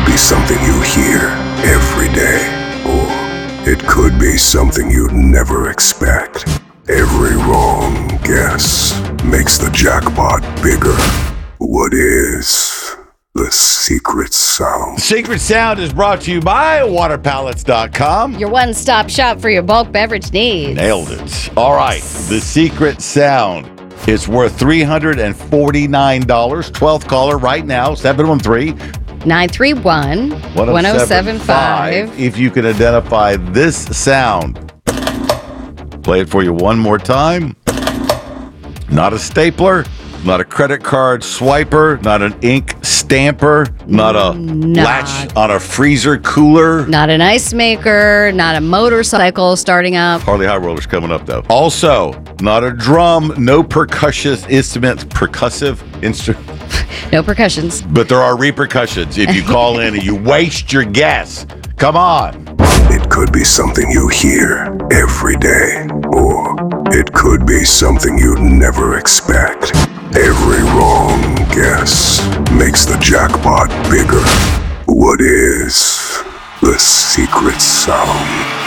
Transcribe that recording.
be something you hear every day, or it could be something you'd never expect. Every wrong guess makes the jackpot bigger. What is the secret sound? The Secret Sound is brought to you by waterpallets.com. Your one-stop shop for your bulk beverage needs. Nailed it. All right. The Secret Sound is worth $349. 12th caller right now, 713-1075. If you can identify this sound. Play it for you one more time. Not a stapler, not a credit card swiper, not an ink stamper, not a latch on a freezer cooler. Not an ice maker, not a motorcycle starting up. Harley High Roller's coming up, though. Also, not a drum, no percussive instrument. No percussions. But there are repercussions if you call in and you waste your guess. Come on. It could be something you hear every day, or it could be something you'd never expect. Every wrong guess makes the jackpot bigger. What is the secret sound?